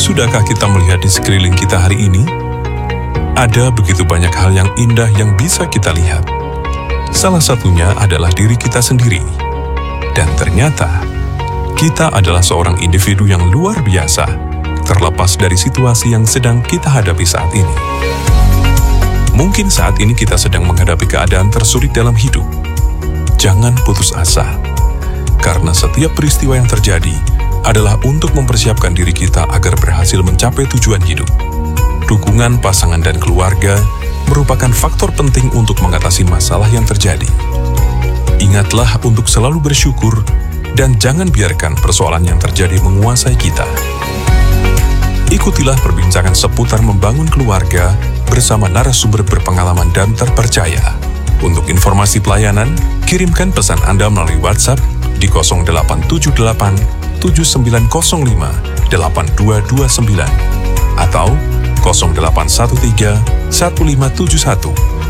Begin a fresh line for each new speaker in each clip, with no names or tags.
Sudahkah kita melihat di sekeliling kita hari ini? Ada begitu banyak hal yang indah yang bisa kita lihat. Salah satunya adalah diri kita sendiri. Dan ternyata, kita adalah seorang individu yang luar biasa, terlepas dari situasi yang sedang kita hadapi saat ini. Mungkin saat ini kita sedang menghadapi keadaan tersulit dalam hidup. Jangan putus asa, karena setiap peristiwa yang terjadi adalah untuk mempersiapkan diri kita agar berhasil mencapai tujuan hidup. Dukungan pasangan dan keluarga merupakan faktor penting untuk mengatasi masalah yang terjadi. Ingatlah untuk selalu bersyukur dan jangan biarkan persoalan yang terjadi menguasai kita. Ikutilah perbincangan seputar membangun keluarga bersama narasumber berpengalaman dan terpercaya. Untuk informasi pelayanan, kirimkan pesan Anda melalui WhatsApp di 0878 7905 8229 atau 0813 1571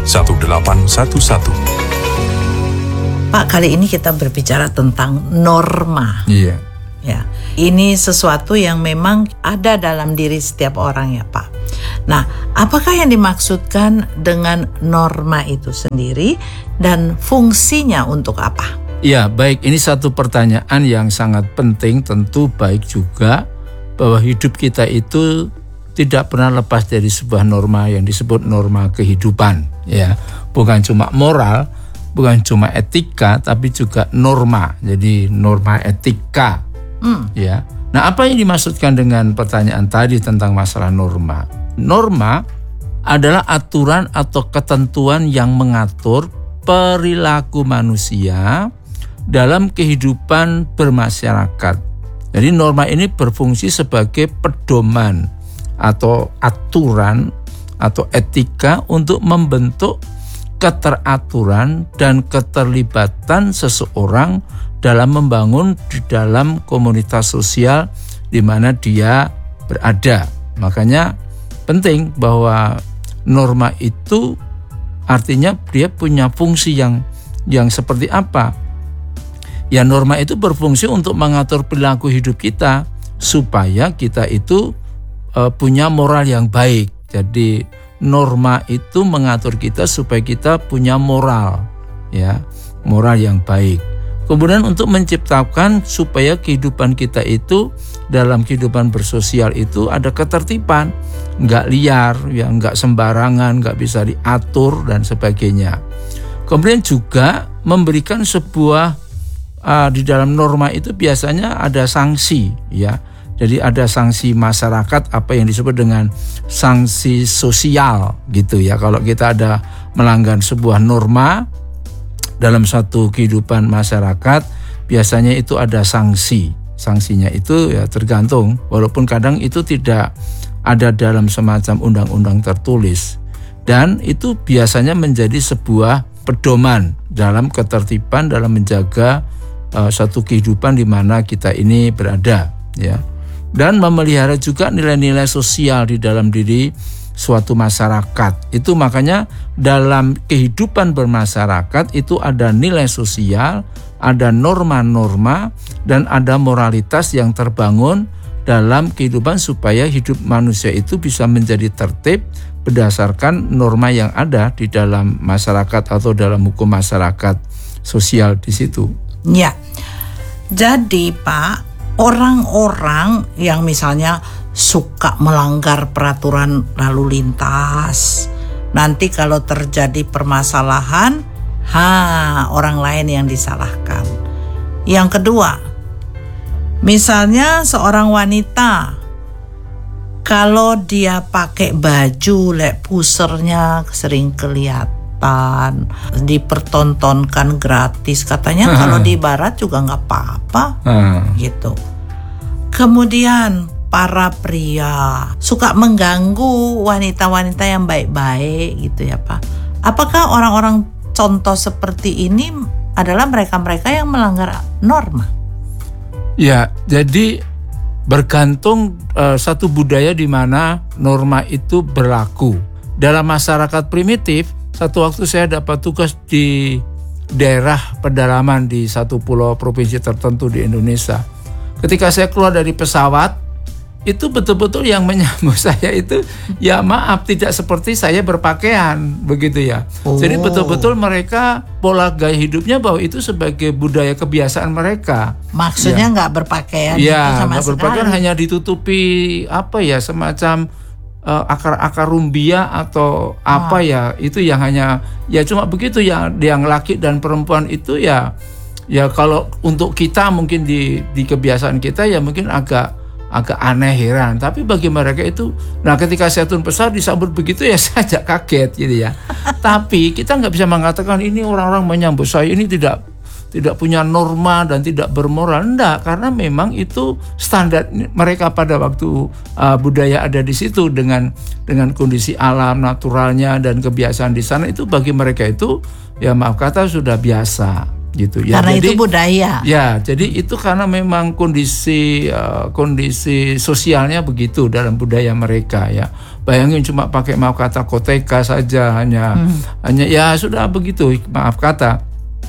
1811.
Pak, kali ini kita berbicara tentang norma.
Iya.
Ya, ini sesuatu yang memang ada dalam diri setiap orang ya Pak. Nah, apakah yang dimaksudkan dengan norma itu sendiri dan fungsinya untuk apa?
Ya, baik, ini satu pertanyaan yang sangat penting, tentu baik juga bahwa hidup kita itu tidak pernah lepas dari sebuah norma yang disebut norma kehidupan, ya. Bukan cuma moral, bukan cuma etika, tapi juga norma. Jadi norma etika. Ya. Nah, apa yang dimaksudkan dengan pertanyaan tadi tentang masalah norma? Norma adalah aturan atau ketentuan yang mengatur perilaku manusia dalam kehidupan bermasyarakat. Jadi norma ini berfungsi sebagai pedoman atau aturan atau etika untuk membentuk keteraturan dan keterlibatan seseorang dalam membangun di dalam komunitas sosial di mana dia berada. Makanya penting bahwa norma itu artinya dia punya fungsi yang seperti apa? Ya, norma itu berfungsi untuk mengatur perilaku hidup kita supaya kita itu punya moral yang baik. Jadi norma itu mengatur kita supaya kita punya moral, ya, moral yang baik. Kemudian untuk menciptakan supaya kehidupan kita itu dalam kehidupan bersosial itu ada ketertiban, nggak liar, ya, nggak sembarangan, nggak bisa diatur dan sebagainya. Kemudian juga memberikan sebuah di dalam norma itu biasanya ada sanksi, ya. Jadi ada sanksi masyarakat, apa yang disebut dengan sanksi sosial gitu ya. Kalau kita ada melanggar sebuah norma dalam satu kehidupan masyarakat, biasanya itu ada sanksi. Sanksinya itu ya tergantung, walaupun kadang itu tidak ada dalam semacam undang-undang tertulis. Dan itu biasanya menjadi sebuah pedoman dalam ketertiban dalam menjaga satu kehidupan di mana kita ini berada, ya. Dan memelihara juga nilai-nilai sosial di dalam diri suatu masyarakat. Itu makanya dalam kehidupan bermasyarakat itu ada nilai sosial, ada norma-norma, dan ada moralitas yang terbangun dalam kehidupan supaya hidup manusia itu bisa menjadi tertib berdasarkan norma yang ada di dalam masyarakat atau dalam hukum masyarakat sosial di situ.
Ya, jadi Pak, orang-orang yang misalnya suka melanggar peraturan lalu lintas, nanti kalau terjadi permasalahan, orang lain yang disalahkan. Yang kedua, misalnya seorang wanita, kalau dia pakai baju pusernya sering kelihatan, dipertontonkan gratis, katanya kalau di barat juga nggak apa-apa, gitu. Kemudian para pria suka mengganggu wanita-wanita yang baik-baik gitu ya Pak. Apakah orang-orang contoh seperti ini adalah mereka-mereka yang melanggar norma?
Ya, jadi bergantung satu budaya di mana norma itu berlaku. Dalam masyarakat primitif, satu waktu saya dapat tugas di daerah pedalaman di satu pulau provinsi tertentu di Indonesia. Ketika saya keluar dari pesawat, itu betul-betul yang menyambut saya itu ya maaf tidak seperti saya berpakaian begitu ya. Jadi betul-betul mereka pola gaya hidupnya bahwa itu sebagai budaya kebiasaan mereka.
Maksudnya nggak berpakaian
ya,
sama
nggak berpakaian, hanya ditutupi apa ya semacam akar-akar rumbia atau apa ya, itu yang hanya ya cuma begitu ya. Yang laki dan perempuan itu ya kalau untuk kita mungkin di kebiasaan kita ya mungkin agak aneh, heran, tapi bagi mereka itu, nah ketika saya turun pesawat disambut begitu ya saya agak kaget gitu ya. Tapi kita nggak bisa mengatakan ini orang-orang menyambut saya ini tidak punya norma dan tidak bermoral, enggak, karena memang itu standar mereka pada waktu budaya ada di situ dengan kondisi alam naturalnya dan kebiasaan di sana, itu bagi mereka itu ya maaf kata sudah biasa. Gitu ya,
karena
jadi,
itu budaya.
Ya, jadi itu karena memang kondisi sosialnya begitu dalam budaya mereka ya. Bayangin cuma pakai maaf kata koteka saja hanya ya sudah begitu maaf kata.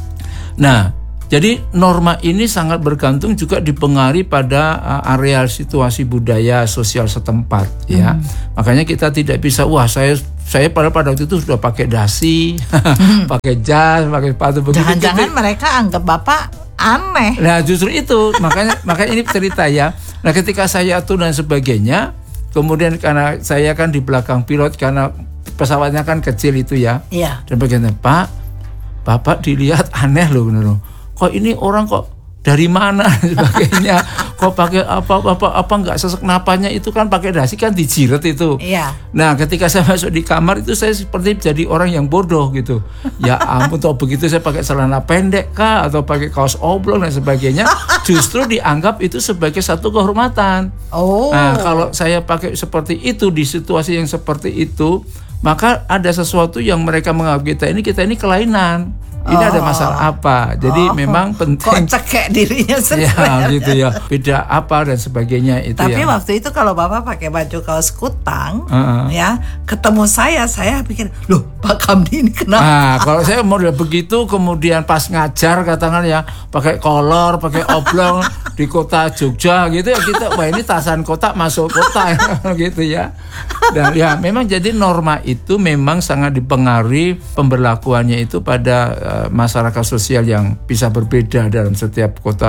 Nah, jadi norma ini sangat bergantung juga dipengaruhi pada areal situasi budaya sosial setempat ya. Makanya kita tidak bisa saya pada waktu itu sudah pakai dasi, pakai jas, pakai sepatu begitu.
Jangan-jangan mereka anggap Bapak aneh.
Nah, justru itu makanya ini cerita ya. Nah, ketika saya turun dan sebagainya, kemudian karena saya kan di belakang pilot karena pesawatnya kan kecil itu ya.
Iya.
Dan bagian Pak, Bapak dilihat aneh loh bener loh. Kok ini orang kok dari mana dan sebagainya, kok pakai apa nggak sesek napanya, itu kan pakai dasi kan dijiret itu.
Iya.
Nah ketika saya masuk di kamar itu saya seperti jadi orang yang bodoh gitu. Ya ampun, toh begitu saya pakai celana pendek kah atau pakai kaos oblong dan sebagainya, justru dianggap itu sebagai satu kehormatan. Nah kalau saya pakai seperti itu di situasi yang seperti itu, maka ada sesuatu yang mereka menganggap kita ini kelainan. Ini ada masalah apa? Jadi memang penting.
Kok cekek dirinya sendiri.
Ya gitu ya. Beda apa dan sebagainya itu.
Tapi
ya.
waktu itu kalau Bapak pakai baju kaos kutang, ya ketemu saya pikir, loh Pak Kamdi ini kenapa?
Nah, kalau saya model begitu, kemudian pas ngajar katakan ya pakai kolor, pakai oblong di kota Jogja gitu ya, kita wah ini tasan kota masuk kota gitu ya. Dan ya memang jadi norma itu memang sangat dipengaruhi pemberlakuannya itu pada masyarakat sosial yang bisa berbeda dalam setiap kota,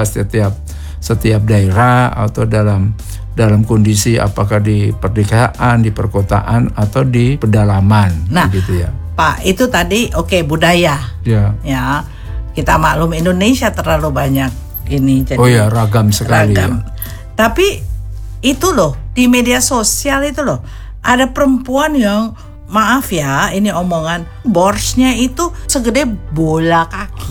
setiap daerah, atau dalam kondisi apakah di perdesaan, di perkotaan, atau di pedalaman.
Nah,
gitu ya.
Pak, itu tadi budaya. Ya, kita maklum Indonesia terlalu banyak ini. Jadi
ragam sekali.
Ragam. Ya. Tapi itu loh di media sosial itu loh ada perempuan yang maaf ya, ini omongan borsnya itu segede bola kaki.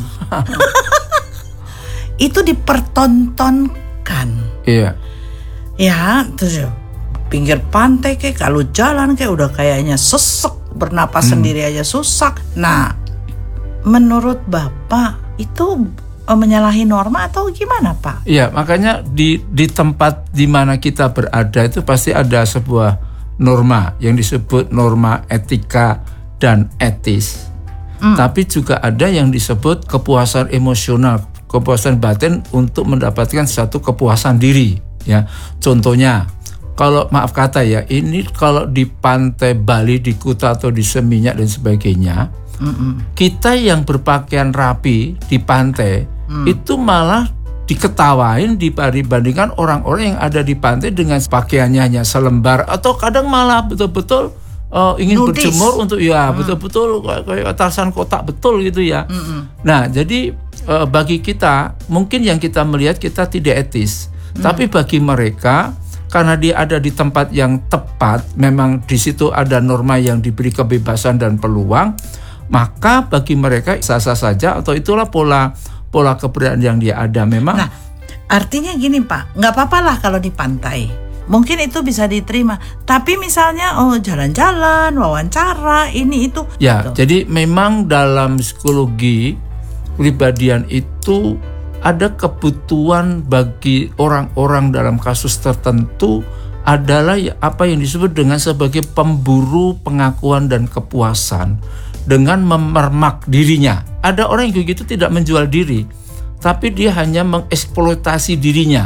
Itu dipertontonkan.
Iya.
Ya, terus pinggir pantai kalau jalan udah kayaknya sesek, bernapas sendiri aja susah. Nah, menurut Bapak itu menyalahi norma atau gimana, Pak?
Iya, makanya di tempat di mana kita berada itu pasti ada sebuah norma yang disebut norma etika dan etis. Tapi juga ada yang disebut kepuasan emosional, kepuasan batin untuk mendapatkan satu kepuasan diri ya. Contohnya kalau maaf kata ya, ini kalau di pantai Bali, di Kuta atau di Seminyak dan sebagainya, kita yang berpakaian rapi di pantai itu malah diketawain dibandingkan orang-orang yang ada di pantai dengan pakaiannya hanya selembar atau kadang malah betul-betul ingin nudis. Berjemur untuk betul-betul kayak atasan kotak betul gitu ya. Nah jadi bagi kita mungkin yang kita melihat kita tidak etis, tapi bagi mereka karena dia ada di tempat yang tepat, memang di situ ada norma yang diberi kebebasan dan peluang, maka bagi mereka sah-sah saja atau itulah pola keberadaan yang dia ada memang.
Nah, artinya gini Pak, nggak apa-apa lah kalau di pantai, mungkin itu bisa diterima. Tapi misalnya jalan-jalan, wawancara, ini itu.
Ya,
gitu.
Jadi memang dalam psikologi kepribadian itu ada kebutuhan bagi orang-orang dalam kasus tertentu adalah apa yang disebut dengan sebagai pemburu pengakuan dan kepuasan dengan memermak dirinya. Ada orang yang begitu tidak menjual diri, tapi dia hanya mengeksploitasi dirinya.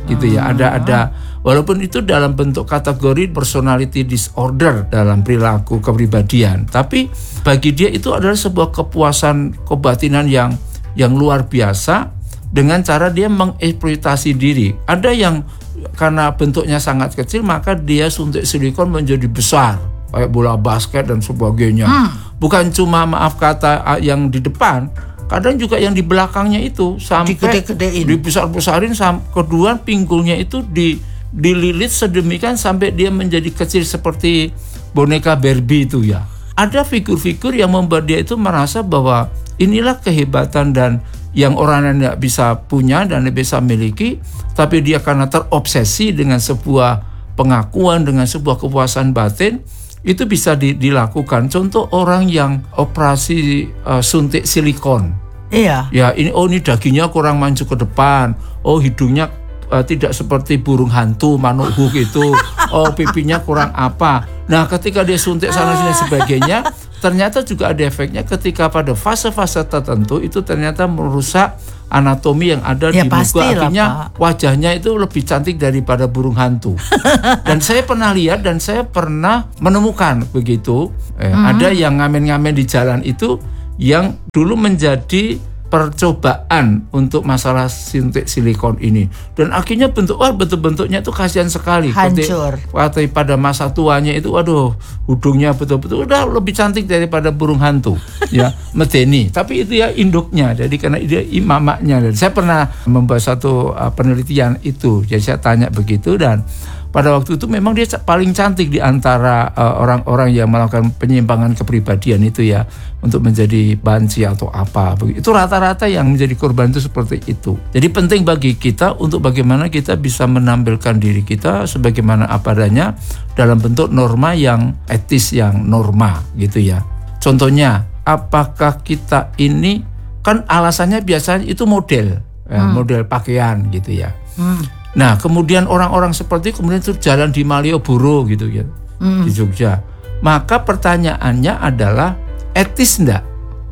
gitu ya. Ada walaupun itu dalam bentuk kategori personality disorder dalam perilaku kepribadian, tapi bagi dia itu adalah sebuah kepuasan kebatinan yang luar biasa dengan cara dia mengeksploitasi diri. Ada yang karena bentuknya sangat kecil maka dia suntik silikon menjadi besar kayak bola basket dan sebagainya. Bukan cuma maaf kata yang di depan, kadang juga yang di belakangnya itu sampai dibesar-besarin, kedua pinggulnya itu dililit sedemikian sampai dia menjadi kecil seperti boneka Barbie itu ya. Ada figur-figur yang membuat dia itu merasa bahwa inilah kehebatan dan yang orang lain tidak bisa punya dan tidak bisa miliki, tapi dia karena terobsesi dengan sebuah pengakuan, dengan sebuah kepuasan batin, itu bisa dilakukan. Contoh orang yang operasi suntik silikon.
Iya.
Ya, ini dagingnya kurang maju ke depan. Hidungnya tidak seperti burung hantu, manuk huk itu. Pipinya kurang apa. Nah, ketika dia suntik sana sini sebagainya, ternyata juga ada efeknya ketika pada fase-fase tertentu itu ternyata merusak anatomi yang ada di muka. Akhirnya wajahnya itu lebih cantik daripada burung hantu. Dan saya pernah lihat dan saya pernah menemukan begitu. Ada yang ngamen-ngamen di jalan itu yang dulu menjadi percobaan untuk masalah suntik silikon ini, dan akhirnya bentuk-bentuknya itu kasihan sekali.
Hancur.
Waktu pada masa tuanya itu, hidungnya betul-betul udah lebih cantik daripada burung hantu, ya medeni. Tapi itu ya induknya, jadi karena dia mamaknya. Dan saya pernah membuat satu penelitian itu, jadi saya tanya begitu, dan pada waktu itu memang dia paling cantik di antara orang-orang yang melakukan penyimpangan kepribadian itu ya, untuk menjadi banci atau apa. Itu rata-rata yang menjadi korban itu seperti itu. Jadi penting bagi kita untuk bagaimana kita bisa menampilkan diri kita sebagaimana apa adanya dalam bentuk norma yang etis, yang norma gitu ya. Contohnya, apakah kita ini, kan alasannya biasanya itu model, model pakaian gitu ya. Nah, kemudian orang-orang seperti kemudian itu jalan di Malioboro gitu ya, di Jogja. Maka pertanyaannya adalah etis enggak?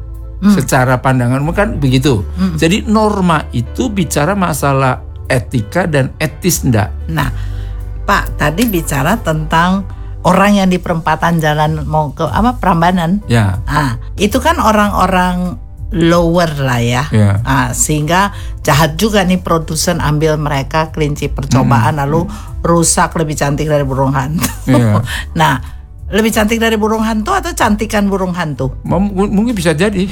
Secara pandangan kan begitu. Jadi norma itu bicara masalah etika dan etis enggak?
Nah, Pak tadi bicara tentang orang yang di perempatan jalan mau ke Prambanan.
Ya.
Itu kan orang-orang lower lah ya. Sehingga jahat juga nih produsen ambil mereka kelinci percobaan lalu rusak lebih cantik dari burung hantu. Nah, lebih cantik dari burung hantu atau cantikan burung hantu?
Mungkin bisa jadi.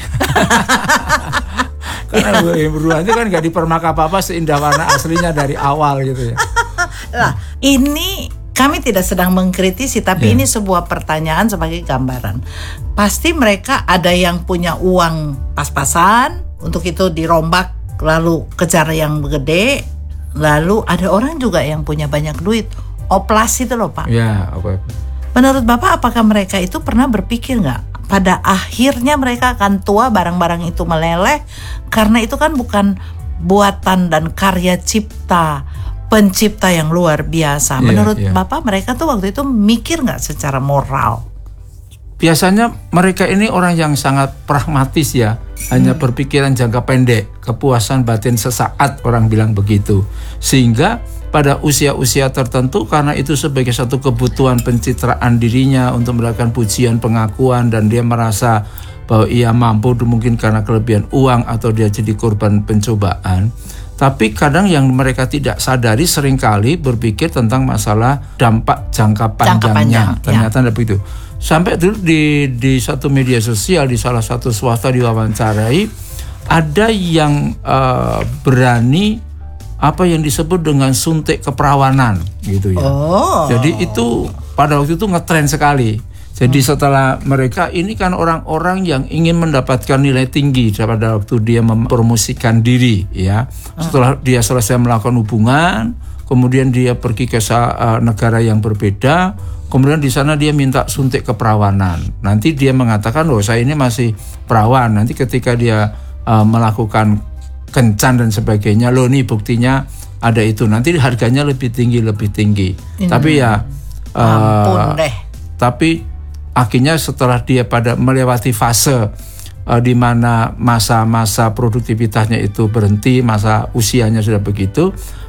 Karena burung hantu kan gak dipermak apa-apa seindah warna aslinya dari awal gitu ya.
Nah, ini kami tidak sedang mengkritisi, tapi ini sebuah pertanyaan sebagai gambaran. Pasti mereka ada yang punya uang pas-pasan, untuk itu dirombak lalu kejar yang gede. Lalu ada orang juga yang punya banyak duit, oplas itu loh Pak.
Ya, okay.
Menurut Bapak apakah mereka itu pernah berpikir nggak pada akhirnya mereka akan tua, barang-barang itu meleleh, karena itu kan bukan buatan dan karya cipta pencipta yang luar biasa. Menurut Bapak mereka tuh waktu itu mikir nggak secara moral?
Biasanya mereka ini orang yang sangat pragmatis ya, hanya berpikiran jangka pendek, kepuasan batin sesaat, orang bilang begitu. Sehingga pada usia-usia tertentu, karena itu sebagai satu kebutuhan pencitraan dirinya untuk mendapatkan pujian, pengakuan, dan dia merasa bahwa ia mampu mungkin karena kelebihan uang atau dia jadi korban pencobaan. Tapi kadang yang mereka tidak sadari seringkali berpikir tentang masalah dampak jangka panjangnya. Ternyata tidak begitu. Sampai dulu di satu media sosial, di salah satu swasta diwawancarai, ada yang berani apa yang disebut dengan suntik keperawanan gitu ya. Jadi itu pada waktu itu ngetren sekali. Jadi setelah mereka ini kan orang-orang yang ingin mendapatkan nilai tinggi pada waktu dia mempromosikan diri ya. Setelah dia selesai melakukan hubungan, kemudian dia pergi ke negara yang berbeda, kemudian di sana dia minta suntik keperawanan. Nanti dia mengatakan, saya ini masih perawan. Nanti ketika dia melakukan kencan dan sebagainya, nih buktinya ada itu. Nanti harganya lebih tinggi. Tapi ya
ampun deh.
Tapi akhirnya setelah dia pada melewati fase di mana masa-masa produktivitasnya itu berhenti, masa usianya sudah begitu,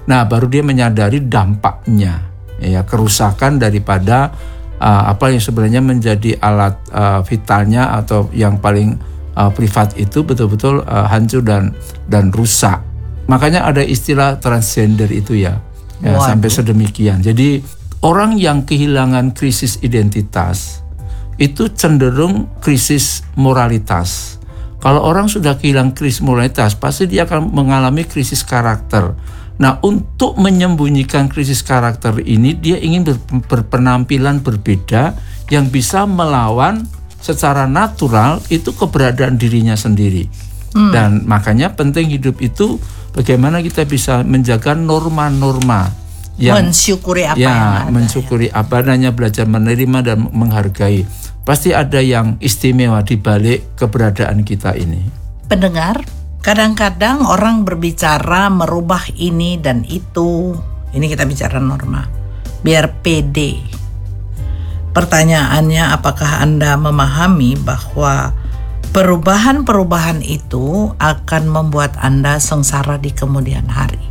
Nah, baru dia menyadari dampaknya, ya, kerusakan daripada apa yang sebenarnya menjadi alat vitalnya atau yang paling privat itu betul-betul hancur dan rusak. Makanya ada istilah transgender itu ya sampai sedemikian. Jadi orang yang kehilangan krisis identitas itu cenderung krisis moralitas. Kalau orang sudah kehilangan krisis moralitas, pasti dia akan mengalami krisis karakter. Nah, untuk menyembunyikan krisis karakter ini, dia ingin berpenampilan berbeda yang bisa melawan secara natural itu keberadaan dirinya sendiri. Dan makanya penting hidup itu bagaimana kita bisa menjaga norma-norma yang
mensyukuri apa
yang
ada.
Mensyukuri apa adanya, belajar menerima dan menghargai. Pasti ada yang istimewa di balik keberadaan kita ini.
Pendengar, kadang-kadang orang berbicara merubah ini dan itu. Ini kita bicara norma. Biar pede. Pertanyaannya, apakah Anda memahami bahwa perubahan-perubahan itu akan membuat Anda sengsara di kemudian hari?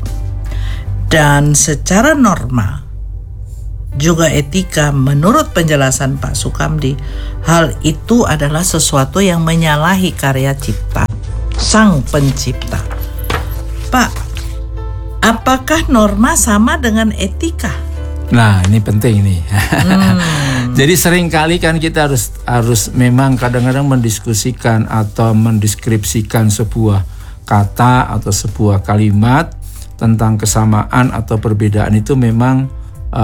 Dan secara norma juga etika, menurut penjelasan Pak Sukamdi, hal itu adalah sesuatu yang menyalahi karya cipta Sang Pencipta. Pak, apakah norma sama dengan etika?
Nah, ini penting nih. Jadi seringkali kan kita harus memang kadang-kadang mendiskusikan atau mendeskripsikan sebuah kata atau sebuah kalimat tentang kesamaan atau perbedaan itu memang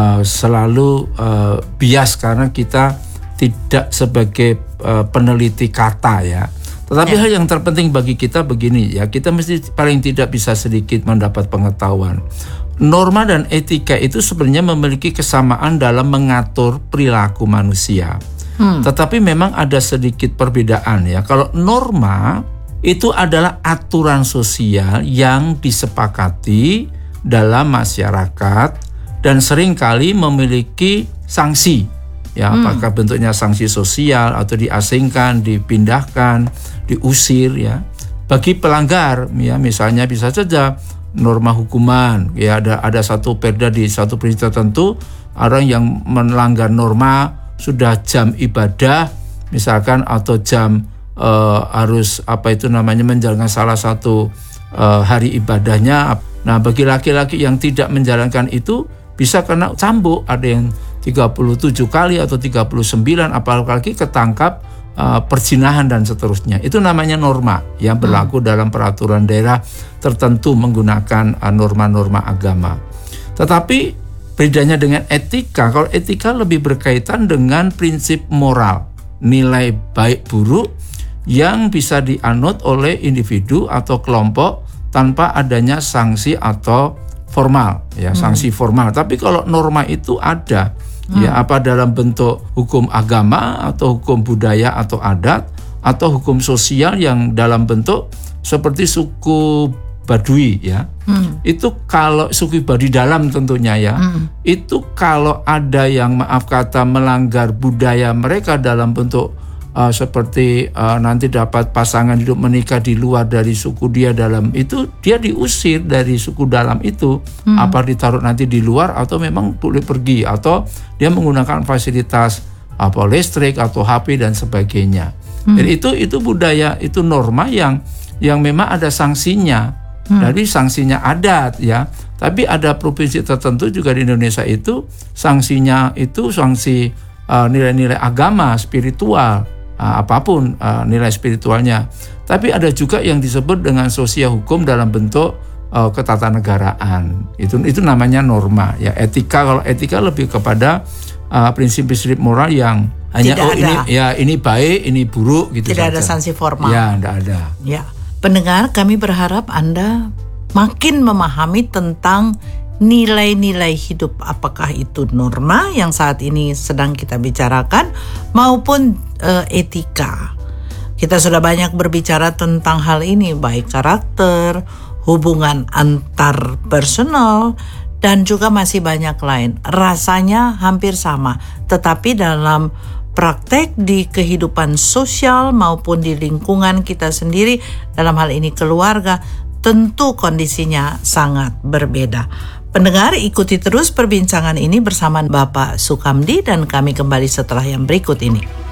selalu bias karena kita tidak sebagai peneliti kata ya. Tetapi hal yang terpenting bagi kita begini ya, kita mesti paling tidak bisa sedikit mendapat pengetahuan. Norma dan etika itu sebenarnya memiliki kesamaan dalam mengatur perilaku manusia. Tetapi memang ada sedikit perbedaan ya. Kalau norma itu adalah aturan sosial yang disepakati dalam masyarakat dan seringkali memiliki sanksi. Ya, apakah bentuknya sanksi sosial atau diasingkan, dipindahkan, diusir ya. Bagi pelanggar ya, misalnya bisa saja norma hukuman ya, ada satu perda di satu prinsip tertentu, orang yang melanggar norma sudah jam ibadah misalkan atau jam harus menjalankan salah satu hari ibadahnya. Nah, bagi laki-laki yang tidak menjalankan itu bisa kena cambuk, ada yang 37 kali atau 39, apalagi ketangkap perzinahan dan seterusnya. Itu namanya norma yang berlaku dalam peraturan daerah tertentu menggunakan norma-norma agama. Tetapi bedanya dengan etika, kalau etika lebih berkaitan dengan prinsip moral, nilai baik buruk yang bisa dianut oleh individu atau kelompok tanpa adanya sanksi atau formal ya, sanksi formal. Tapi kalau norma itu ada ya, apa dalam bentuk hukum agama atau hukum budaya atau adat atau hukum sosial yang dalam bentuk seperti suku Baduy ya. Itu kalau suku Baduy dalam tentunya ya. Itu kalau ada yang maaf kata melanggar budaya mereka dalam bentuk seperti nanti dapat pasangan hidup menikah di luar dari suku dia dalam itu, dia diusir dari suku dalam itu, apa ditaruh nanti di luar atau memang boleh pergi atau dia menggunakan fasilitas listrik atau HP dan sebagainya. Jadi itu budaya, itu norma yang memang ada sanksinya. Dari sanksinya adat ya, tapi ada provinsi tertentu juga di Indonesia itu sanksinya itu sanksi nilai-nilai agama, spiritual. Apapun nilai spiritualnya. Tapi ada juga yang disebut dengan sosial hukum dalam bentuk ketatanegaraan. Itu namanya norma ya. Etika, kalau etika lebih kepada prinsip-prinsip moral yang hanya ini baik, ini buruk gitu.
Tidak
saja.
ada sanksi formal.
Ya, tidak ada.
Ya. Pendengar, kami berharap Anda makin memahami tentang nilai-nilai hidup, apakah itu norma yang saat ini sedang kita bicarakan maupun etika. Kita sudah banyak berbicara tentang hal ini, baik karakter, hubungan antar personal, dan juga masih banyak lain. Rasanya hampir sama, tetapi dalam praktek di kehidupan sosial maupun di lingkungan kita sendiri, dalam hal ini keluarga, tentu kondisinya sangat berbeda. Pendengar, ikuti terus perbincangan ini bersama Bapak Sukamdi dan kami kembali setelah yang berikut ini.